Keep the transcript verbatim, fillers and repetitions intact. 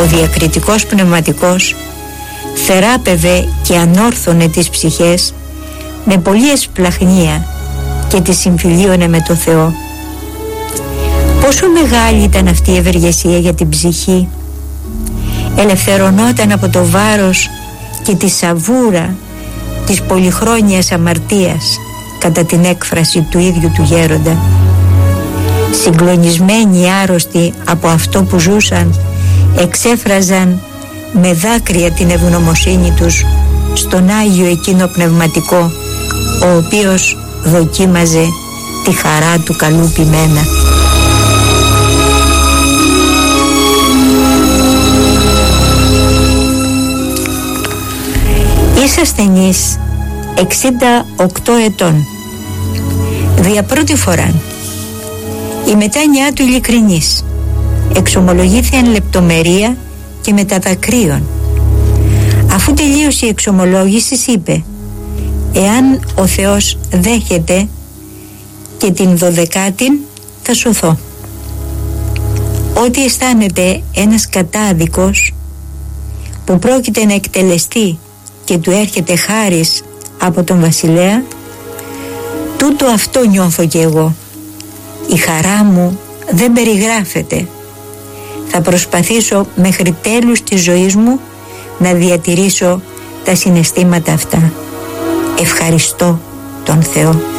Ο διακριτικός πνευματικός θεράπευε και ανόρθωνε τις ψυχές με πολλή εσπλαχνία και τις συμφιλίωνε με το Θεό. Πόσο μεγάλη ήταν αυτή η ευεργεσία για την ψυχή. Ελευθερωνόταν από το βάρος και τη σαβούρα της πολυχρόνιας αμαρτίας, κατά την έκφραση του ίδιου του γέροντα. Συγκλονισμένοι άρρωστοι από αυτό που ζούσαν, εξέφραζαν με δάκρυα την ευγνωμοσύνη τους στον Άγιο εκείνο πνευματικό, ο οποίος δοκίμαζε τη χαρά του καλού ποιμένα. Είσαι ασθενής εξήντα οκτώ ετών. Δια πρώτη φορά η μετάνοιά του ειλικρινής εξομολογήθη εν λεπτομερία και μετά δακρύων. Αφού τελείωσε η εξομολόγηση, είπε: «Εάν ο Θεός δέχεται και την δωδεκάτην, θα σωθώ». Ό,τι αισθάνεται ένας κατάδικος που πρόκειται να εκτελεστεί και του έρχεται χάρις από τον βασιλέα, τούτο αυτό νιώθω κι εγώ. Η χαρά μου δεν περιγράφεται. Θα προσπαθήσω μέχρι τέλους της ζωής μου να διατηρήσω τα συναισθήματα αυτά. Ευχαριστώ τον Θεό.